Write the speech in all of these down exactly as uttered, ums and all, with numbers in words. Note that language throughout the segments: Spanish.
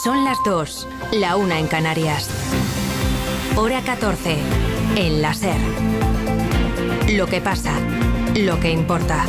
Son las dos, la una en Canarias. Hora catorce, en la SER. Lo que pasa, lo que importa.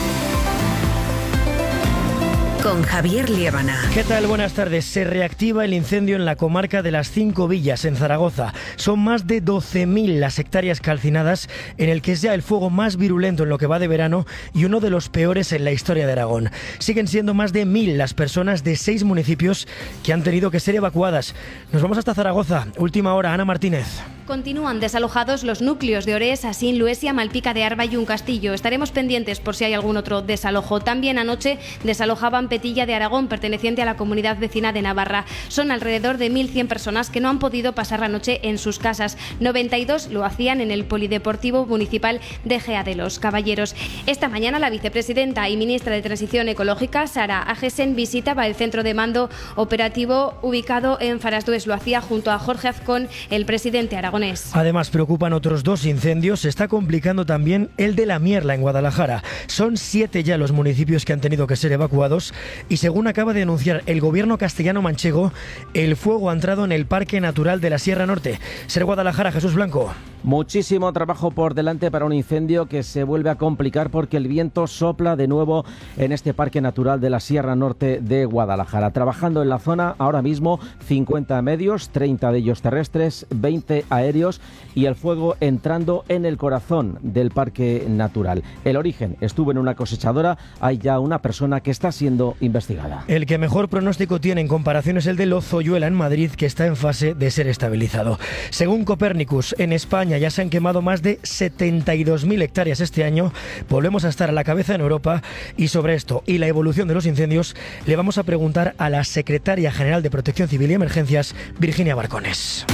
Con Javier Liébana. ¿Qué tal? Buenas tardes. Se reactiva el incendio en la comarca de las Cinco Villas, en Zaragoza. Son más de doce mil las hectáreas calcinadas, en el que es ya el fuego más virulento en lo que va de verano y uno de los peores en la historia de Aragón. Siguen siendo más de mil las personas de seis municipios que han tenido que ser evacuadas. Nos vamos hasta Zaragoza. Última hora, Ana Martínez. Continúan desalojados los núcleos de Orés, Asín, Luesia, Malpica de Arba y Un Castillo. Estaremos pendientes por si hay algún otro desalojo. También anoche desalojaban Petilla de Aragón, perteneciente a la comunidad vecina de Navarra. Son alrededor de mil cien personas que no han podido pasar la noche en sus casas. noventa y dos lo hacían en el Polideportivo Municipal de Gea de los Caballeros. Esta mañana la vicepresidenta y ministra de Transición Ecológica, Sara Agesen, visitaba el centro de mando operativo ubicado en Farasdues. Lo hacía junto a Jorge Azcón, el presidente aragonés. Además, preocupan otros dos incendios. Se está complicando también el de La Mierla, en Guadalajara. Son siete ya los municipios que han tenido que ser evacuados y, según acaba de anunciar el gobierno castellano-manchego, el fuego ha entrado en el Parque Natural de la Sierra Norte. Ser Guadalajara, Jesús Blanco. Muchísimo trabajo por delante para un incendio que se vuelve a complicar porque el viento sopla de nuevo en este Parque Natural de la Sierra Norte de Guadalajara. Trabajando en la zona ahora mismo cincuenta medios, treinta de ellos terrestres, veinte aéreos y el fuego entrando en el corazón del Parque Natural. El origen estuvo en una cosechadora. Hay ya una persona que está siendo investigada. El que mejor pronóstico tiene en comparación es el de Lozoyuela, en Madrid, que está en fase de ser estabilizado. Según Copernicus, en España ya se han quemado más de setenta y dos mil hectáreas este año. Volvemos a estar a la cabeza en Europa, y sobre esto y la evolución de los incendios le vamos a preguntar a la secretaria general de Protección Civil y Emergencias, Virginia Barcones.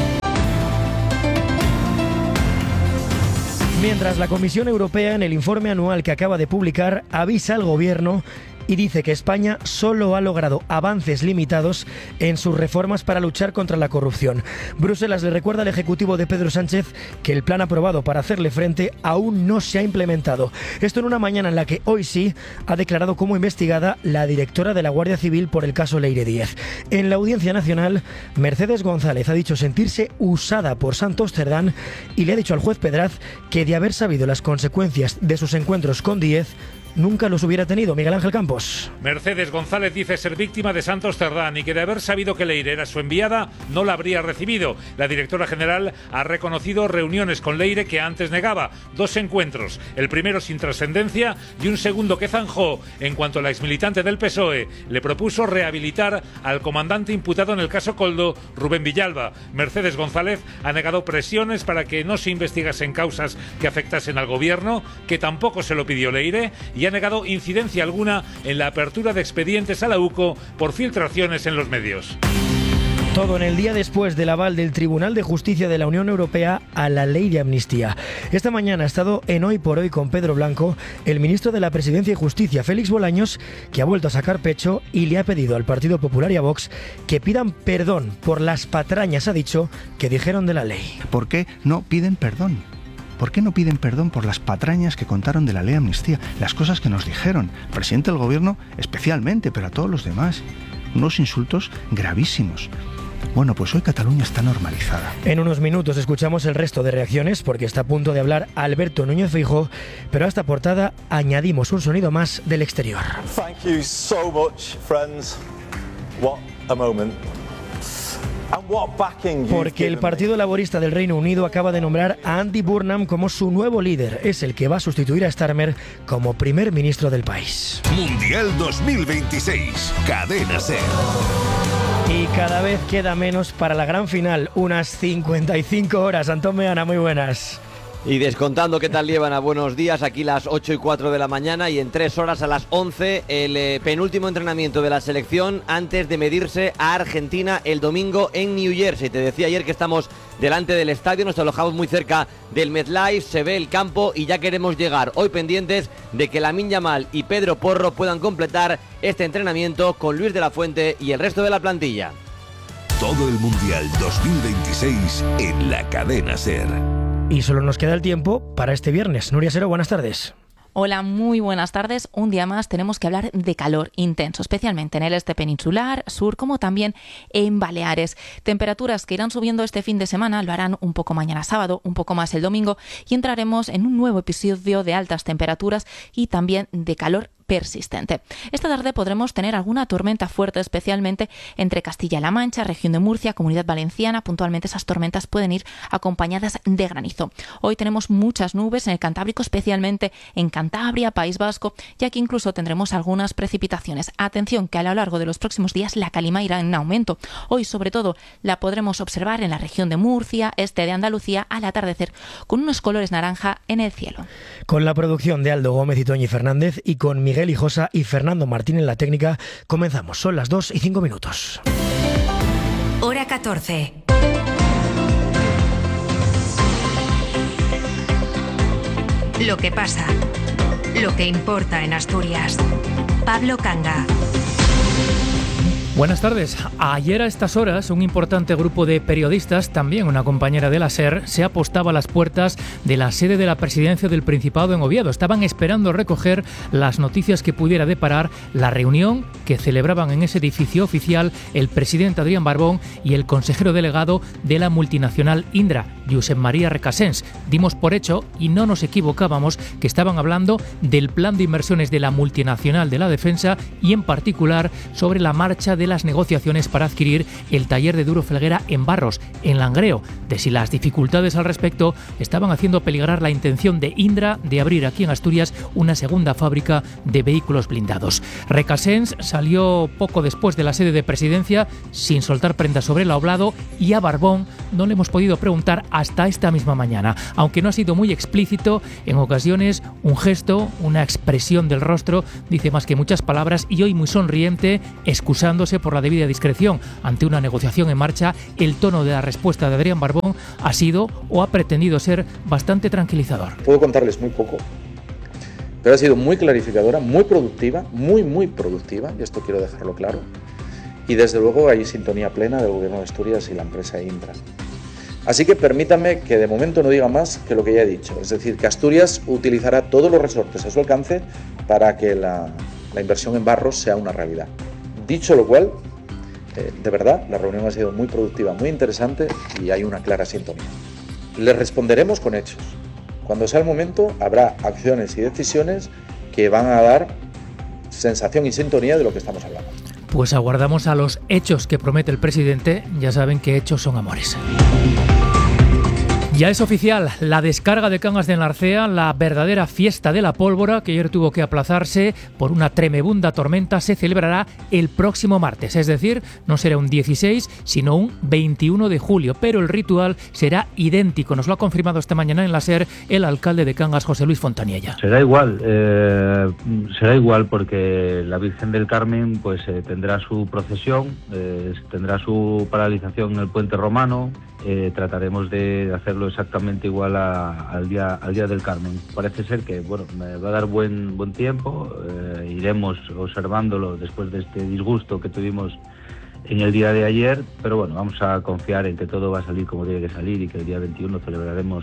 Mientras, la Comisión Europea, en el informe anual que acaba de publicar, avisa al Gobierno y dice que España solo ha logrado avances limitados en sus reformas para luchar contra la corrupción. Bruselas le recuerda al Ejecutivo de Pedro Sánchez que el plan aprobado para hacerle frente aún no se ha implementado. Esto en una mañana en la que hoy sí ha declarado como investigada la directora de la Guardia Civil por el caso Leire Díez. En la Audiencia Nacional, Mercedes González ha dicho sentirse usada por Santos Cerdán y le ha dicho al juez Pedraz que, de haber sabido las consecuencias de sus encuentros con Díez, nunca los hubiera tenido. Miguel Ángel Campos. Mercedes González dice ser víctima de Santos Cerdán y que, de haber sabido que Leire era su enviada, no la habría recibido. La directora general ha reconocido reuniones con Leire que antes negaba. Dos encuentros, el primero sin trascendencia y un segundo que zanjó en cuanto la exmilitante del P S O E le propuso rehabilitar al comandante imputado en el caso Koldo, Rubén Villalba. Mercedes González ha negado presiones para que no se investigasen causas que afectasen al gobierno, que tampoco se lo pidió Leire, y ha negado incidencia alguna en la apertura de expedientes a la U C O por filtraciones en los medios. Todo en el día después del aval del Tribunal de Justicia de la Unión Europea a la ley de amnistía. Esta mañana ha estado en Hoy por Hoy con Pedro Blanco el ministro de la Presidencia y Justicia, Félix Bolaños, que ha vuelto a sacar pecho y le ha pedido al Partido Popular y a Vox que pidan perdón por las patrañas, ha dicho, que dijeron de la ley. ¿Por qué no piden perdón? ¿Por qué no piden perdón por las patrañas que contaron de la ley de amnistía? Las cosas que nos dijeron, el presidente del gobierno especialmente, pero a todos los demás. Unos insultos gravísimos. Bueno, pues hoy Cataluña está normalizada. En unos minutos escuchamos el resto de reacciones, porque está a punto de hablar Alberto Núñez Feijóo, pero a esta portada añadimos un sonido más del exterior. Thank you so much, friends. What a moment. Porque el Partido Laborista del Reino Unido acaba de nombrar a Andy Burnham como su nuevo líder. Es el que va a sustituir a Starmer como primer ministro del país. Mundial dos mil veintiséis, Cadena SER. Y cada vez queda menos para la gran final, unas cincuenta y cinco horas. Antón Meana, muy buenas. Y descontando, ¿qué tal, Liébana? Buenos días, aquí las ocho y cuatro de la mañana y en tres horas a las once el eh, penúltimo entrenamiento de la selección antes de medirse a Argentina el domingo en New Jersey. Te decía ayer que estamos delante del estadio, nos alojamos muy cerca del MetLife, se ve el campo y ya queremos llegar. Hoy pendientes de que Lamine Yamal y Pedro Porro puedan completar este entrenamiento con Luis de la Fuente y el resto de la plantilla. Todo el Mundial dos mil veintiséis en la Cadena SER. Y solo nos queda el tiempo para este viernes. Nuria Sero, buenas tardes. Hola, muy buenas tardes. Un día más tenemos que hablar de calor intenso, especialmente en el este peninsular, sur, como también en Baleares. Temperaturas que irán subiendo este fin de semana, lo harán un poco mañana sábado, un poco más el domingo, y entraremos en un nuevo episodio de altas temperaturas y también de calor persistente. Esta tarde podremos tener alguna tormenta fuerte, especialmente entre Castilla-La Mancha, región de Murcia, Comunidad Valenciana. Puntualmente esas tormentas pueden ir acompañadas de granizo. Hoy tenemos muchas nubes en el Cantábrico, especialmente en Cantabria, País Vasco, y aquí incluso tendremos algunas precipitaciones. Atención, que a lo largo de los próximos días la calima irá en aumento. Hoy, sobre todo, la podremos observar en la región de Murcia, este de Andalucía, al atardecer, con unos colores naranja en el cielo. Con la producción de Aldo Gómez y Toñi Fernández y con mi Miguel Hijosa y Fernando Martín en la técnica, comenzamos. Son las dos y cinco minutos. Hora catorce. Lo que pasa, lo que importa en Asturias. Pablo Canga. Buenas tardes. Ayer a estas horas un importante grupo de periodistas, también una compañera de la SER, se apostaba a las puertas de la sede de la Presidencia del Principado en Oviedo. Estaban esperando recoger las noticias que pudiera deparar la reunión que celebraban en ese edificio oficial el presidente Adrián Barbón y el consejero delegado de la multinacional Indra, Josep María Recasens. Dimos por hecho, y no nos equivocábamos, que estaban hablando del plan de inversiones de la multinacional de la defensa y en particular sobre la marcha de las negociaciones para adquirir el taller de Duro Felguera en Barros, en Langreo, de si las dificultades al respecto estaban haciendo peligrar la intención de Indra de abrir aquí en Asturias una segunda fábrica de vehículos blindados. Recasens salió poco después de la sede de presidencia sin soltar prendas sobre el hablado, y a Barbón no le hemos podido preguntar hasta esta misma mañana, aunque no ha sido muy explícito. En ocasiones un gesto, una expresión del rostro dice más que muchas palabras, y hoy muy sonriente, excusándose por la debida discreción ante una negociación en marcha. El tono de la respuesta de Adrián Barbón ha sido, o ha pretendido ser, bastante tranquilizador. Puedo contarles muy poco, pero ha sido muy clarificadora, muy productiva, muy muy productiva, y esto quiero dejarlo claro, y desde luego hay sintonía plena del Gobierno de Asturias y la empresa Indra. Así que permítanme que de momento no diga más que lo que ya he dicho, es decir, que Asturias utilizará todos los resortes a su alcance para que la, la inversión en Barros sea una realidad. Dicho lo cual, eh, de verdad, la reunión ha sido muy productiva, muy interesante, y hay una clara sintonía. Les responderemos con hechos. Cuando sea el momento, habrá acciones y decisiones que van a dar sensación y sintonía de lo que estamos hablando. Pues aguardamos a los hechos que promete el presidente. Ya saben que hechos son amores. Ya es oficial, la descarga de Cangas de Narcea, la verdadera fiesta de la pólvora, que ayer tuvo que aplazarse por una tremebunda tormenta, se celebrará el próximo martes. Es decir, no será un dieciséis, sino un veintiuno de julio. Pero el ritual será idéntico. Nos lo ha confirmado esta mañana en la SER el alcalde de Cangas, José Luis Fontaniella. Será igual, eh, será igual porque la Virgen del Carmen pues eh, tendrá su procesión, eh, tendrá su paralización en el Puente Romano. Eh, trataremos de hacerlo exactamente igual a, al día al día del Carmen. Parece ser que bueno, me va a dar buen buen tiempo, eh, iremos observándolo después de este disgusto que tuvimos en el día de ayer, pero bueno, vamos a confiar en que todo va a salir como tiene que salir y que el día veintiuno celebraremos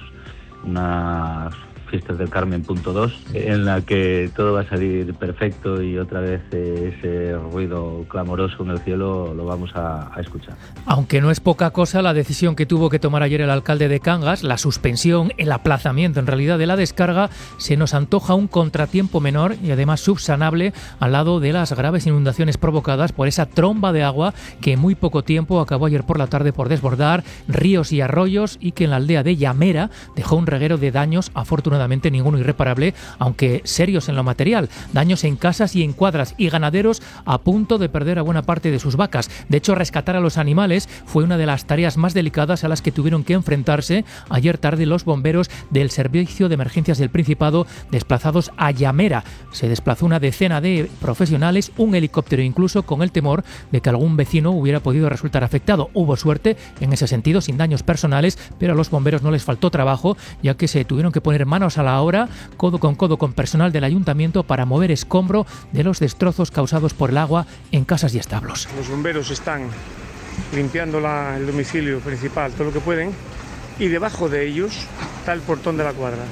unas fiestas del Carmen punto dos, en la que todo va a salir perfecto y otra vez eh, ese ruido clamoroso en el cielo lo vamos a, a escuchar. Aunque no es poca cosa la decisión que tuvo que tomar ayer el alcalde de Cangas, la suspensión, el aplazamiento en realidad de la descarga, se nos antoja un contratiempo menor y además subsanable al lado de las graves inundaciones provocadas por esa tromba de agua que en muy poco tiempo acabó ayer por la tarde por desbordar ríos y arroyos, y que en la aldea de Llamera dejó un reguero de daños, afortunadamente ninguno irreparable, aunque serios en lo material, daños en casas y en cuadras, y ganaderos a punto de perder a buena parte de sus vacas. De hecho, rescatar a los animales fue una de las tareas más delicadas a las que tuvieron que enfrentarse ayer tarde los bomberos del Servicio de Emergencias del Principado, desplazados a Llamera. Se desplazó una decena de profesionales, un helicóptero incluso, con el temor de que algún vecino hubiera podido resultar afectado. Hubo suerte en ese sentido, sin daños personales, pero a los bomberos no les faltó trabajo, ya que se tuvieron que poner manos a la obra, codo con codo con personal del ayuntamiento, para mover escombro de los destrozos causados por el agua en casas y establos. Los bomberos están limpiando la, el domicilio principal todo lo que pueden, y debajo de ellos está el portón de la cuadra.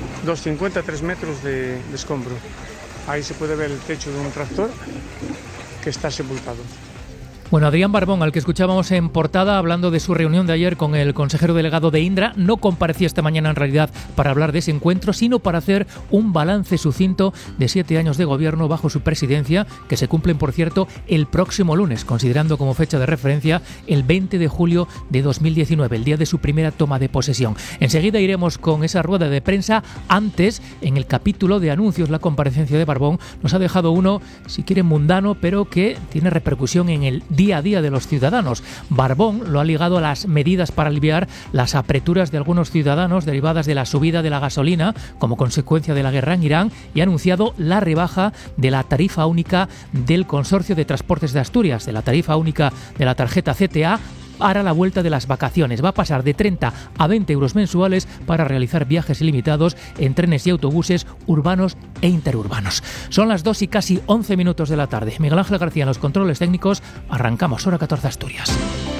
dos cincuenta, tres metros de, de escombro. Ahí se puede ver el techo de un tractor que está sepultado. Bueno, Adrián Barbón, al que escuchábamos en portada hablando de su reunión de ayer con el consejero delegado de Indra, no comparecía esta mañana en realidad para hablar de ese encuentro, sino para hacer un balance sucinto de siete años de gobierno bajo su presidencia, que se cumplen, por cierto, el próximo lunes, considerando como fecha de referencia el veinte de julio de dos mil diecinueve, el día de su primera toma de posesión. Enseguida iremos con esa rueda de prensa. Antes, en el capítulo de anuncios, la comparecencia de Barbón nos ha dejado uno, si quieren, mundano, pero que tiene repercusión en el día día a día de los ciudadanos. Barbón lo ha ligado a las medidas para aliviar las apreturas de algunos ciudadanos derivadas de la subida de la gasolina como consecuencia de la guerra en Irán y ha anunciado la rebaja de la tarifa única del Consorcio de Transportes de Asturias, de la tarifa única de la tarjeta C T A, para la vuelta de las vacaciones. Va a pasar de treinta a veinte euros mensuales para realizar viajes ilimitados en trenes y autobuses urbanos e interurbanos. Son las dos y casi once minutos de la tarde. Miguel Ángel García en los controles técnicos. Arrancamos, hora catorce Asturias.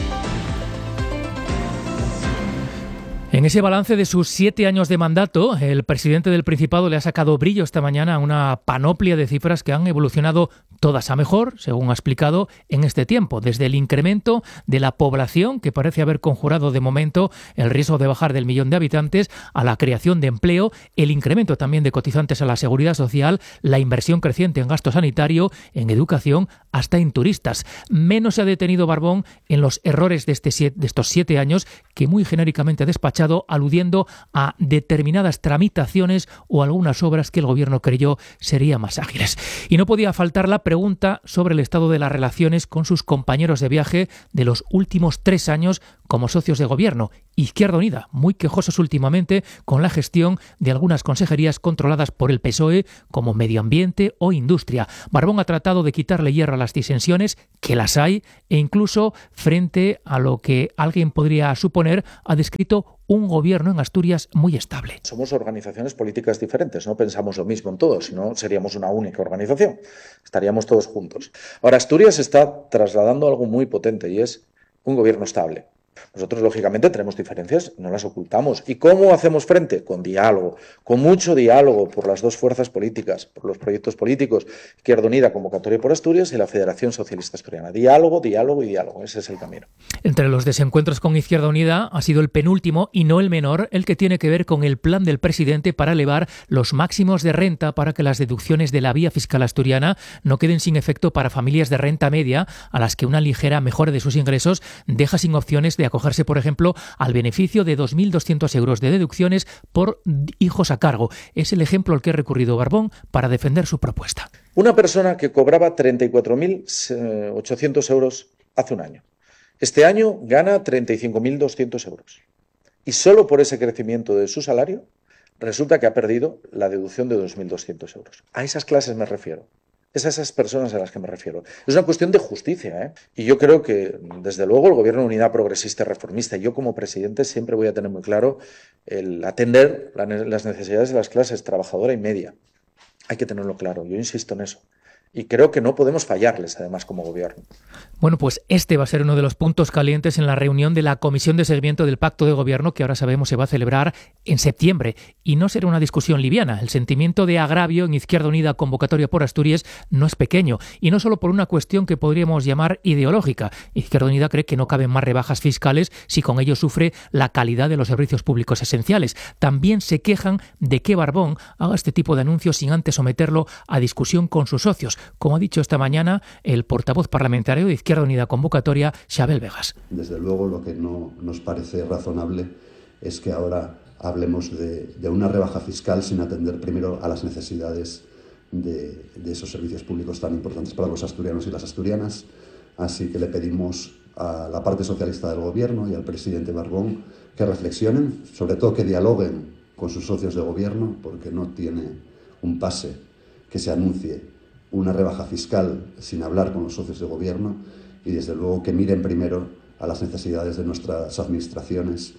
En ese balance de sus siete años de mandato, el presidente del Principado le ha sacado brillo esta mañana a una panoplia de cifras que han evolucionado todas a mejor, según ha explicado, en este tiempo. Desde el incremento de la población, que parece haber conjurado de momento el riesgo de bajar del millón de habitantes, a la creación de empleo, el incremento también de cotizantes a la seguridad social, la inversión creciente en gasto sanitario, en educación, hasta en turistas. Menos se ha detenido Barbón en los errores de, este siete, de estos siete años, que muy genéricamente ha despachado, aludiendo a determinadas tramitaciones o algunas obras que el gobierno creyó serían más ágiles. Y no podía faltar la pregunta sobre el estado de las relaciones con sus compañeros de viaje de los últimos tres años como socios de gobierno. Izquierda Unida, muy quejosos últimamente con la gestión de algunas consejerías controladas por el P S O E, como Medio Ambiente o Industria. Barbón ha tratado de quitarle hierro a las disensiones, que las hay, e incluso frente a lo que alguien podría suponer, ha descrito un gobierno en Asturias muy estable. Somos organizaciones políticas diferentes, no pensamos lo mismo en todos, si no seríamos una única organización, estaríamos todos juntos. Ahora, Asturias está trasladando algo muy potente y es un gobierno estable. Nosotros, lógicamente, tenemos diferencias, no las ocultamos. ¿Y cómo hacemos frente? Con diálogo, con mucho diálogo por las dos fuerzas políticas, por los proyectos políticos, Izquierda Unida, Convocatoria por Asturias y la Federación Socialista Asturiana. Diálogo, diálogo y diálogo, ese es el camino. Entre los desencuentros con Izquierda Unida ha sido el penúltimo y no el menor, el que tiene que ver con el plan del presidente para elevar los máximos de renta para que las deducciones de la vía fiscal asturiana no queden sin efecto para familias de renta media a las que una ligera mejora de sus ingresos deja sin opciones de acogerse, por ejemplo, al beneficio de dos mil doscientos euros de deducciones por hijos a cargo. Es el ejemplo al que ha recurrido Barbón para defender su propuesta. Una persona que cobraba treinta y cuatro mil ochocientos euros hace un año. Este año gana treinta y cinco mil doscientos euros. Y solo por ese crecimiento de su salario resulta que ha perdido la deducción de dos mil doscientos euros. A esas clases me refiero. Es a esas personas a las que me refiero. Es una cuestión de justicia, ¿eh? Y yo creo que, desde luego, el Gobierno de Unidad Progresista y Reformista, yo como presidente siempre voy a tener muy claro el atender las necesidades de las clases trabajadora y media. Hay que tenerlo claro, yo insisto en eso. Y creo que no podemos fallarles, además, como gobierno. Bueno, pues este va a ser uno de los puntos calientes en la reunión de la Comisión de Seguimiento del Pacto de Gobierno, que ahora sabemos se va a celebrar en septiembre. Y no será una discusión liviana. El sentimiento de agravio en Izquierda Unida, Convocatoria por Asturias, no es pequeño. Y no solo por una cuestión que podríamos llamar ideológica. Izquierda Unida cree que no caben más rebajas fiscales si con ello sufre la calidad de los servicios públicos esenciales. También se quejan de que Barbón haga este tipo de anuncios sin antes someterlo a discusión con sus socios, como ha dicho esta mañana el portavoz parlamentario de Izquierda Unida Convocatoria, Xabel Vegas. Desde luego, lo que no nos parece razonable es que ahora hablemos de, de una rebaja fiscal sin atender primero a las necesidades de, de esos servicios públicos tan importantes para los asturianos y las asturianas. Así que le pedimos a la parte socialista del Gobierno y al presidente Barbón que reflexionen, sobre todo que dialoguen con sus socios de Gobierno, porque no tiene un pase que se anuncie una rebaja fiscal sin hablar con los socios de gobierno y, desde luego, que miren primero a las necesidades de nuestras administraciones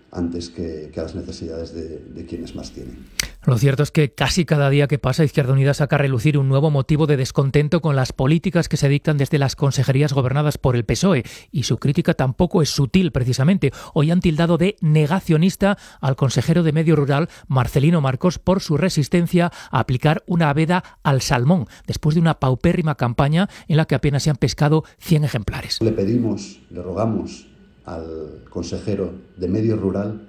antes que, que a las necesidades de, de quienes más tienen. Lo cierto es que casi cada día que pasa Izquierda Unida saca a relucir un nuevo motivo de descontento con las políticas que se dictan desde las consejerías gobernadas por el P S O E, y su crítica tampoco es sutil precisamente. Hoy han tildado de negacionista al consejero de Medio Rural, Marcelino Marcos, por su resistencia a aplicar una veda al salmón, después de una paupérrima campaña en la que apenas se han pescado cien ejemplares. Le pedimos, le rogamos al consejero de Medio Rural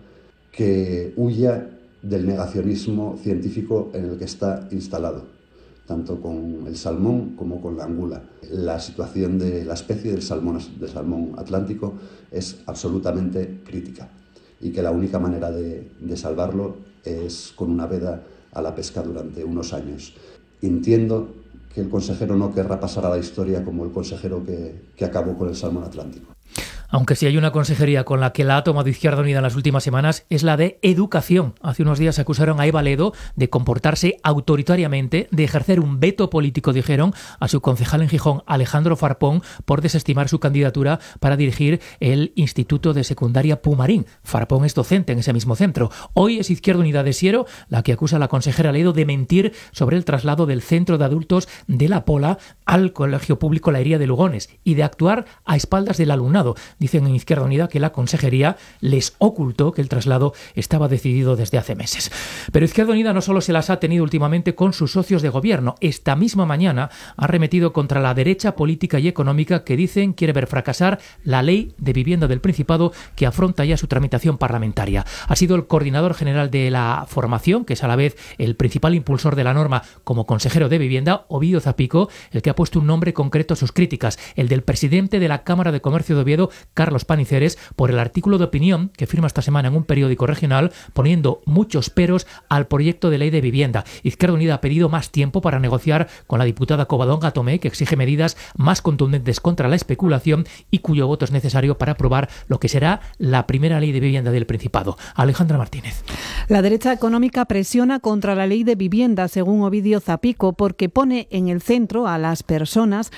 que huya del negacionismo científico en el que está instalado, tanto con el salmón como con la angula. La situación de la especie del salmón, del salmón atlántico es absolutamente crítica y que la única manera de, de salvarlo es con una veda a la pesca durante unos años. Entiendo que el consejero no querrá pasar a la historia como el consejero que, que acabó con el salmón atlántico. Aunque si hay una consejería con la que la ha tomado Izquierda Unida en las últimas semanas, es la de Educación. Hace unos días acusaron a Eva Ledo de comportarse autoritariamente, de ejercer un veto político, dijeron, a su concejal en Gijón, Alejandro Farpón, por desestimar su candidatura para dirigir el Instituto de Secundaria Pumarín. Farpón es docente en ese mismo centro. Hoy es Izquierda Unida de Siero la que acusa a la consejera Ledo de mentir sobre el traslado del centro de adultos de La Pola al Colegio Público La Hería de Lugones y de actuar a espaldas del alumnado. Dicen en Izquierda Unida que la consejería les ocultó que el traslado estaba decidido desde hace meses. Pero Izquierda Unida no solo se las ha tenido últimamente con sus socios de gobierno. Esta misma mañana ha arremetido contra la derecha política y económica que dicen quiere ver fracasar la ley de vivienda del Principado, que afronta ya su tramitación parlamentaria. Ha sido el coordinador general de la formación, que es a la vez el principal impulsor de la norma como consejero de vivienda, Ovidio Zapico, el que ha puesto un nombre concreto a sus críticas, el del presidente de la Cámara de Comercio de Oviedo, Carlos Paniceres, por el artículo de opinión que firma esta semana en un periódico regional poniendo muchos peros al proyecto de ley de vivienda. Izquierda Unida ha pedido más tiempo para negociar con la diputada Covadonga Tomé, que exige medidas más contundentes contra la especulación y cuyo voto es necesario para aprobar lo que será la primera ley de vivienda del Principado. Alejandra Martínez. La derecha económica presiona contra la ley de vivienda, según Ovidio Zapico, porque pone en el centro a las personas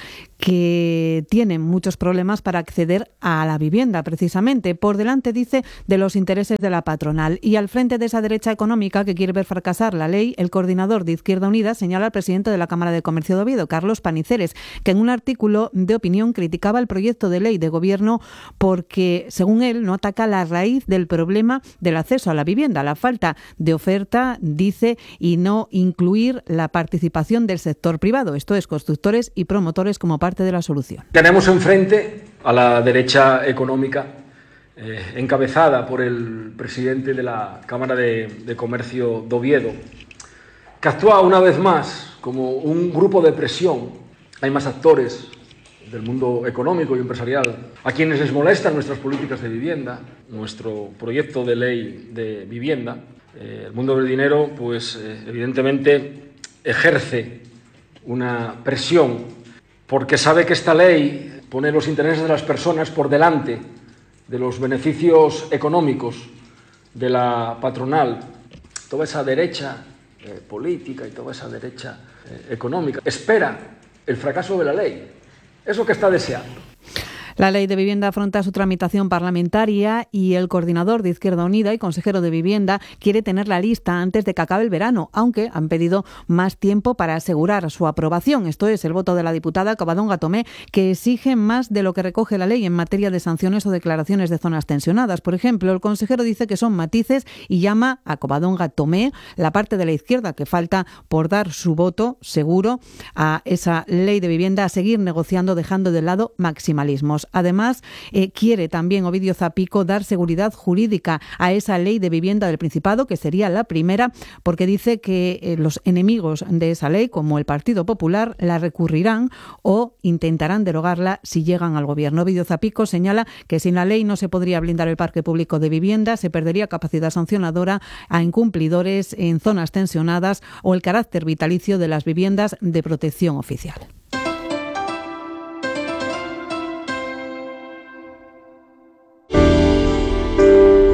que tienen muchos problemas para acceder a la vivienda, precisamente, por delante, dice, de los intereses de la patronal. Y al frente de esa derecha económica que quiere ver fracasar la ley, el coordinador de Izquierda Unida señala al presidente de la Cámara de Comercio de Oviedo, Carlos Paniceres, que en un artículo de opinión criticaba el proyecto de ley de gobierno porque, según él, no ataca la raíz del problema del acceso a la vivienda, la falta de oferta, dice, y no incluir la participación del sector privado, esto es, constructores y promotores como parte de la solución. Tenemos enfrente a la derecha económica eh, encabezada por el presidente de la Cámara de, de Comercio de Oviedo, que actúa una vez más como un grupo de presión. Hay más actores del mundo económico y empresarial a quienes les molestan nuestras políticas de vivienda, nuestro proyecto de ley de vivienda. Eh, el mundo del dinero, pues eh, evidentemente ejerce una presión porque sabe que esta ley pone los intereses de las personas por delante de los beneficios económicos de la patronal. Toda esa derecha eh, política y toda esa derecha eh, económica espera el fracaso de la ley. Es lo que está deseando. La ley de vivienda afronta su tramitación parlamentaria y el coordinador de Izquierda Unida y consejero de Vivienda quiere tenerla lista antes de que acabe el verano, aunque han pedido más tiempo para asegurar su aprobación. Esto es el voto de la diputada Covadonga Tomé, que exige más de lo que recoge la ley en materia de sanciones o declaraciones de zonas tensionadas. Por ejemplo, el consejero dice que son matices y llama a Covadonga Tomé, la parte de la izquierda que falta por dar su voto seguro a esa ley de vivienda, a seguir negociando dejando de lado maximalismos. Además, eh, quiere también Ovidio Zapico dar seguridad jurídica a esa ley de vivienda del Principado, que sería la primera, porque dice que eh, los enemigos de esa ley, como el Partido Popular, la recurrirán o intentarán derogarla si llegan al gobierno. Ovidio Zapico señala que sin la ley no se podría blindar el parque público de vivienda, se perdería capacidad sancionadora a incumplidores en zonas tensionadas o el carácter vitalicio de las viviendas de protección oficial.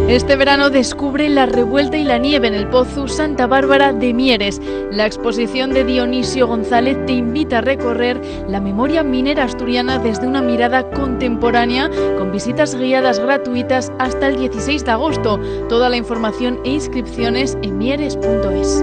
Este verano descubre la revuelta y la nieve en el Pozo Santa Bárbara de Mieres. La exposición de Dionisio González te invita a recorrer la memoria minera asturiana desde una mirada contemporánea, con visitas guiadas gratuitas hasta el dieciséis de agosto. Toda la información e inscripciones en mieres punto es.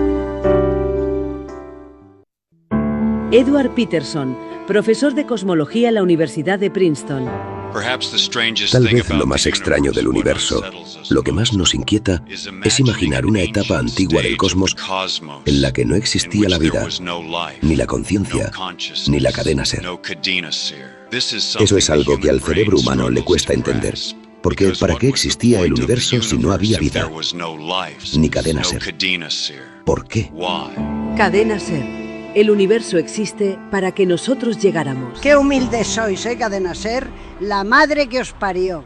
Edward Peterson, profesor de cosmología en la Universidad de Princeton. Tal vez lo más extraño del universo, lo que más nos inquieta, es imaginar una etapa antigua del cosmos en la que no existía la vida, ni la conciencia, ni la cadena ser. Eso es algo que al cerebro humano le cuesta entender, porque ¿para qué existía el universo si no había vida, ni cadena ser? ¿Por qué? Cadena Ser. El universo existe para que nosotros llegáramos. Qué humilde sois, ¿eh, Cadena Ser? La madre que os parió.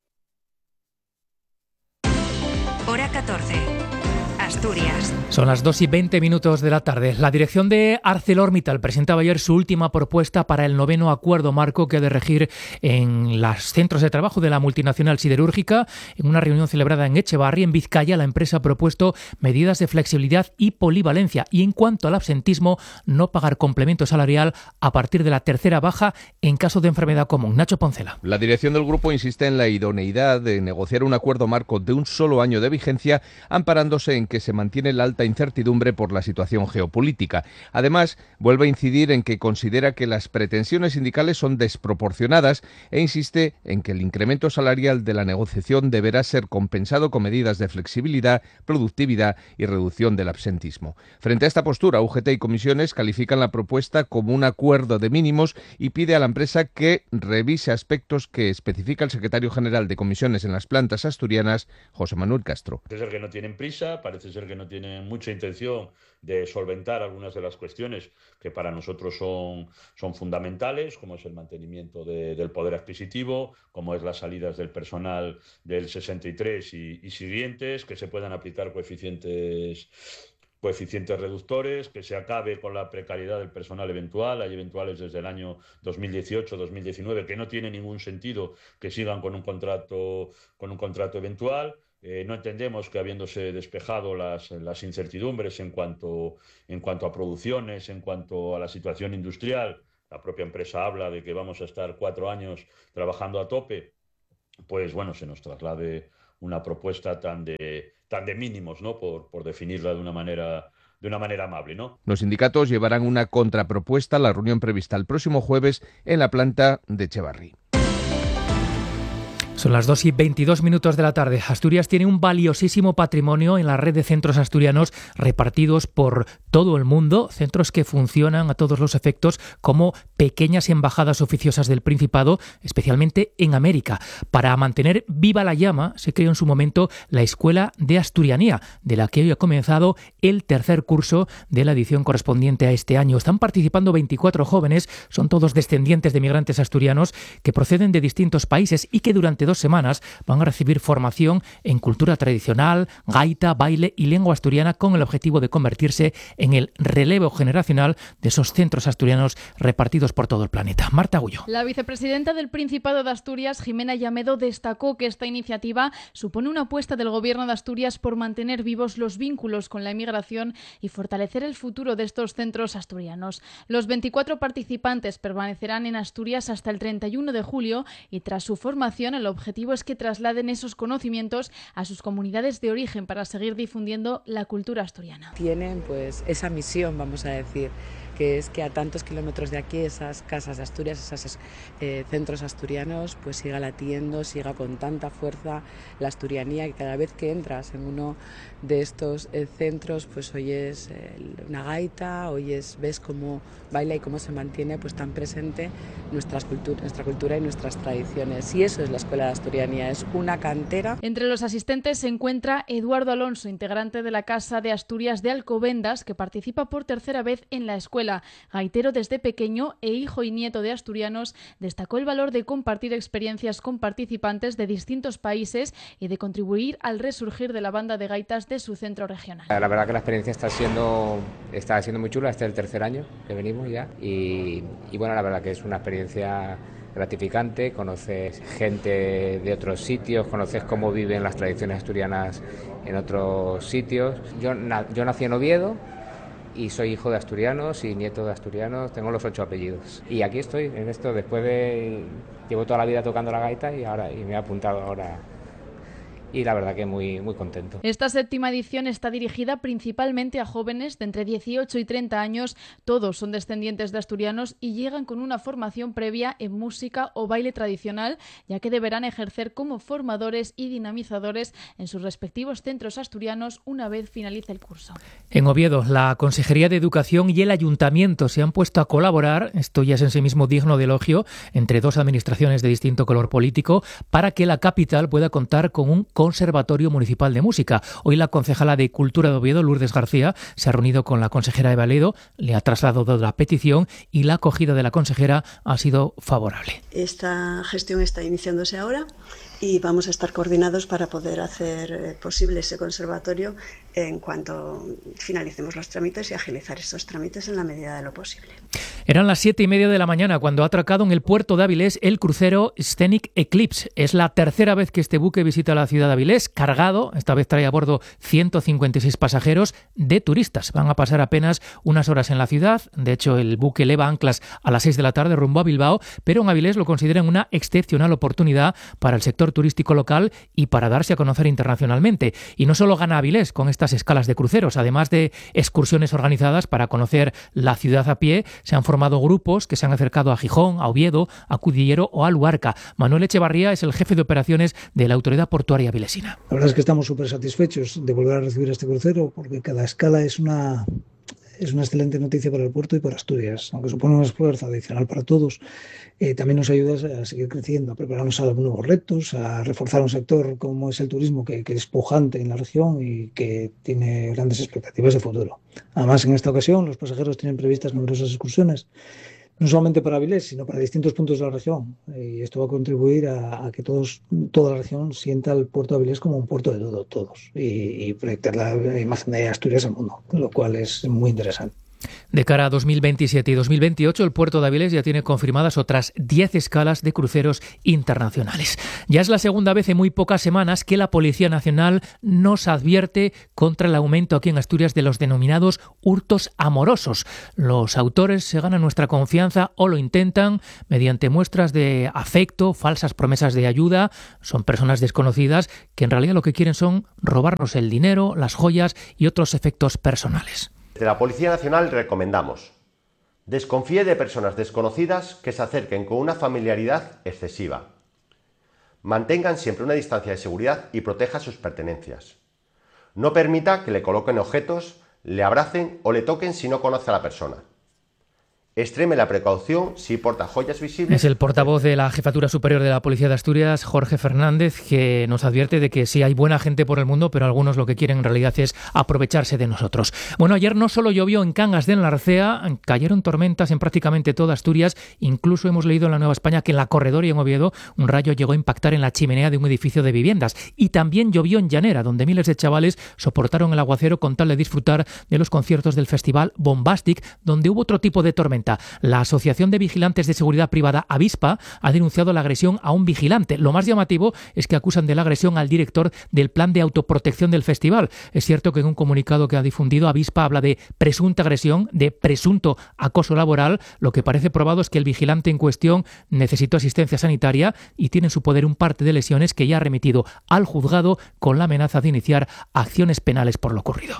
Hora catorce. Asturias. Son las dos y veinte minutos de la tarde. La dirección de ArcelorMittal presentaba ayer su última propuesta para el noveno acuerdo marco que ha de regir en los centros de trabajo de la multinacional siderúrgica. En una reunión celebrada en Echevarri, en Vizcaya, la empresa ha propuesto medidas de flexibilidad y polivalencia. Y en cuanto al absentismo, no pagar complemento salarial a partir de la tercera baja en caso de enfermedad común. Nacho Poncela. La dirección del grupo insiste en la idoneidad de negociar un acuerdo marco de un solo año de vigencia, amparándose en que se mantiene la alta incertidumbre por la situación geopolítica. Además, vuelve a incidir en que considera que las pretensiones sindicales son desproporcionadas e insiste en que el incremento salarial de la negociación deberá ser compensado con medidas de flexibilidad, productividad y reducción del absentismo. Frente a esta postura, U G T y comisiones califican la propuesta como un acuerdo de mínimos y pide a la empresa que revise aspectos que especifica el secretario general de comisiones en las plantas asturianas, José Manuel Castro. Parece ser que no tienen prisa, parece ser que no tienen mucha intención de solventar algunas de las cuestiones que para nosotros son, son fundamentales, como es el mantenimiento de, del poder adquisitivo, como es las salidas del personal del sesenta y tres y, y siguientes, que se puedan aplicar coeficientes coeficientes reductores, que se acabe con la precariedad del personal eventual. Hay eventuales desde el año dos mil dieciocho dos mil diecinueve que no tiene ningún sentido que sigan con un contrato, con un contrato eventual. Eh, no entendemos que, habiéndose despejado las, las incertidumbres en cuanto, en cuanto a producciones, en cuanto a la situación industrial, la propia empresa habla de que vamos a estar cuatro años trabajando a tope, pues bueno, se nos traslade una propuesta tan de, tan de mínimos, ¿no? Por, por definirla de una manera... de una manera amable, ¿no? Los sindicatos llevarán una contrapropuesta a la reunión prevista el próximo jueves en la planta de Echevarri. Son las dos y veintidós minutos de la tarde. Asturias tiene un valiosísimo patrimonio en la red de centros asturianos repartidos por todo el mundo, centros que funcionan a todos los efectos como pequeñas embajadas oficiosas del Principado, especialmente en América. Para mantener viva la llama, se creó en su momento la Escuela de Asturianía, de la que hoy ha comenzado el tercer curso de la edición correspondiente a este año. Están participando veinticuatro jóvenes, son todos descendientes de migrantes asturianos que proceden de distintos países y que durante dos semanas van a recibir formación en cultura tradicional, gaita, baile y lengua asturiana, con el objetivo de convertirse en el relevo generacional de esos centros asturianos repartidos por todo el planeta. Marta Agullo. La vicepresidenta del Principado de Asturias, Jimena Llamedo, destacó que esta iniciativa supone una apuesta del Gobierno de Asturias por mantener vivos los vínculos con la emigración y fortalecer el futuro de estos centros asturianos. Los veinticuatro participantes permanecerán en Asturias hasta el treinta y uno de julio y tras su formación el objetivo es que trasladen esos conocimientos a sus comunidades de origen para seguir difundiendo la cultura asturiana. Tienen pues esa misión, vamos a decir, que es que a tantos kilómetros de aquí esas casas de Asturias, esos eh, centros asturianos, pues siga latiendo, siga con tanta fuerza la asturianía, y cada vez que entras en uno de estos eh, centros, pues oyes eh, una gaita, oyes, ves cómo baila y cómo se mantiene pues tan presente nuestras cultura, nuestra cultura y nuestras tradiciones. Y eso es la Escuela de Asturianía, es una cantera. Entre los asistentes se encuentra Eduardo Alonso, integrante de la Casa de Asturias de Alcobendas, que participa por tercera vez en la escuela. Gaitero desde pequeño e hijo y nieto de asturianos, destacó el valor de compartir experiencias con participantes de distintos países y de contribuir al resurgir de la banda de gaitas de su centro regional. La verdad que la experiencia está siendo, está siendo muy chula, este es el tercer año que venimos ya y, y bueno, la verdad que es una experiencia gratificante, conoces gente de otros sitios, conoces cómo viven las tradiciones asturianas en otros sitios. Yo, na- yo nací en Oviedo y soy hijo de asturianos y nieto de asturianos, tengo los ocho apellidos. Y aquí estoy, en esto, después de... Llevo toda la vida tocando la gaita y ahora y me he apuntado ahora. Y la verdad que muy, muy contento. Esta séptima edición está dirigida principalmente a jóvenes de entre dieciocho y treinta años. Todos son descendientes de asturianos y llegan con una formación previa en música o baile tradicional, ya que deberán ejercer como formadores y dinamizadores en sus respectivos centros asturianos una vez finalice el curso. En Oviedo, la Consejería de Educación y el Ayuntamiento se han puesto a colaborar, esto ya es en sí mismo digno de elogio, entre dos administraciones de distinto color político, para que la capital pueda contar con un Conservatorio Municipal de Música. Hoy la concejala de Cultura de Oviedo, Lourdes García, se ha reunido con la consejera Eva Ledo, le ha trasladado la petición y la acogida de la consejera ha sido favorable. Esta gestión está iniciándose ahora y vamos a estar coordinados para poder hacer posible ese conservatorio en cuanto finalicemos los trámites y agilizar estos trámites en la medida de lo posible. Eran las siete y media de la mañana cuando ha atracado en el puerto de Avilés el crucero Scenic Eclipse. Es la tercera vez que este buque visita la ciudad de Avilés, cargado, esta vez trae a bordo ciento cincuenta y seis pasajeros de turistas. Van a pasar apenas unas horas en la ciudad. De hecho, el buque eleva anclas a las seis de la tarde rumbo a Bilbao, pero en Avilés lo consideran una excepcional oportunidad para el sector turístico local y para darse a conocer internacionalmente. Y no solo gana Avilés con estas escalas de cruceros, además de excursiones organizadas para conocer la ciudad a pie, se han formado grupos que se han acercado a Gijón, a Oviedo, a Cudillero o a Luarca. Manuel Echevarría es el jefe de operaciones de la Autoridad Portuaria avilesina. La verdad es que estamos súper satisfechos de volver a recibir este crucero porque cada escala es una... Es una excelente noticia para el puerto y para Asturias, aunque supone un esfuerzo adicional para todos. Eh, también nos ayuda a seguir creciendo, a prepararnos a nuevos retos, a reforzar un sector como es el turismo, que, que es pujante en la región y que tiene grandes expectativas de futuro. Además, en esta ocasión, los pasajeros tienen previstas numerosas excursiones, no solamente para Avilés, sino para distintos puntos de la región. Y esto va a contribuir a, a que todos, toda la región sienta el puerto de Avilés como un puerto de todo, todos, y, y proyectar la imagen de Asturias al mundo, lo cual es muy interesante. De cara a dos mil veintisiete y dos mil veintiocho, el puerto de Avilés ya tiene confirmadas otras diez escalas de cruceros internacionales. Ya es la segunda vez en muy pocas semanas que la Policía Nacional nos advierte contra el aumento aquí en Asturias de los denominados hurtos amorosos. Los autores se ganan nuestra confianza o lo intentan mediante muestras de afecto, falsas promesas de ayuda. Son personas desconocidas que en realidad lo que quieren son robarnos el dinero, las joyas y otros efectos personales. Desde la Policía Nacional recomendamos: desconfíe de personas desconocidas que se acerquen con una familiaridad excesiva. Mantengan siempre una distancia de seguridad y proteja sus pertenencias. No permita que le coloquen objetos, le abracen o le toquen si no conoce a la persona. Extreme la precaución si porta joyas visibles. Es el portavoz de la Jefatura Superior de la Policía de Asturias, Jorge Fernández, que nos advierte de que sí hay buena gente por el mundo, pero algunos lo que quieren en realidad es aprovecharse de nosotros. Bueno, ayer no solo llovió en Cangas de Enlarcea, cayeron tormentas en prácticamente toda Asturias. Incluso hemos leído en la Nueva España que en la Corredor y en Oviedo un rayo llegó a impactar en la chimenea de un edificio de viviendas. Y también llovió en Llanera, donde miles de chavales soportaron el aguacero con tal de disfrutar de los conciertos del festival Bombastic, donde hubo otro tipo de tormenta. La Asociación de Vigilantes de Seguridad Privada, Avispa, ha denunciado la agresión a un vigilante. Lo más llamativo es que acusan de la agresión al director del plan de autoprotección del festival. Es cierto que en un comunicado que ha difundido, Avispa habla de presunta agresión, de presunto acoso laboral. Lo que parece probado es que el vigilante en cuestión necesitó asistencia sanitaria y tiene en su poder un parte de lesiones que ya ha remitido al juzgado con la amenaza de iniciar acciones penales por lo ocurrido.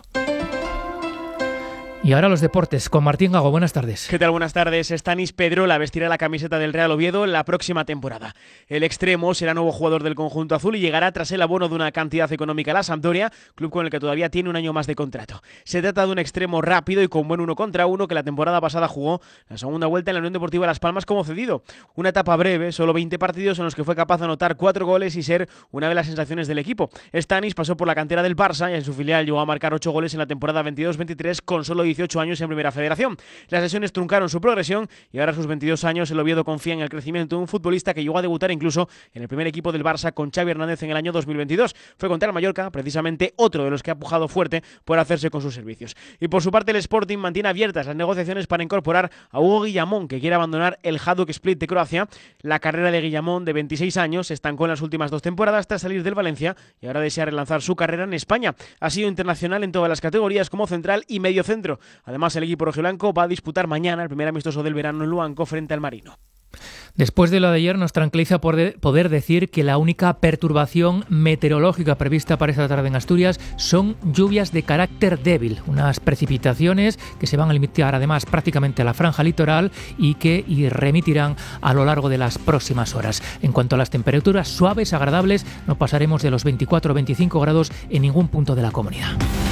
Y ahora los deportes, con Martín Gago. Buenas tardes. ¿Qué tal? Buenas tardes. Stanis Pedrola vestirá la camiseta del Real Oviedo la próxima temporada. El extremo será nuevo jugador del conjunto azul y llegará tras el abono de una cantidad económica a la Sampdoria, club con el que todavía tiene un año más de contrato. Se trata de un extremo rápido y con buen uno contra uno que la temporada pasada jugó la segunda vuelta en la Unión Deportiva Las Palmas como cedido. Una etapa breve, solo veinte partidos en los que fue capaz de anotar cuatro goles y ser una de las sensaciones del equipo. Stanis pasó por la cantera del Barça y en su filial llegó a marcar ocho goles en la temporada veintidós veintitrés con solo dieciocho años en Primera Federación. Las lesiones truncaron su progresión y ahora a sus veintidós años el Oviedo confía en el crecimiento de un futbolista que llegó a debutar incluso en el primer equipo del Barça con Xavi Hernández en el año dos mil veintidós. Fue contra el Mallorca, precisamente otro de los que ha pujado fuerte por hacerse con sus servicios. Y por su parte el Sporting mantiene abiertas las negociaciones para incorporar a Hugo Guillamón, que quiere abandonar el Hajduk Split de Croacia. La carrera de Guillamón, de veintiséis años, se estancó en las últimas dos temporadas tras salir del Valencia y ahora desea relanzar su carrera en España. Ha sido internacional en todas las categorías como central y medio centro. Además, el equipo rojiblanco va a disputar mañana el primer amistoso del verano en Luanco frente al Marino. Después de lo de ayer nos tranquiliza poder decir que la única perturbación meteorológica prevista para esta tarde en Asturias son lluvias de carácter débil, unas precipitaciones que se van a limitar además prácticamente a la franja litoral y que remitirán a lo largo de las próximas horas. En cuanto a las temperaturas suaves, agradables, no pasaremos de los veinticuatro o veinticinco grados en ningún punto de la comunidad.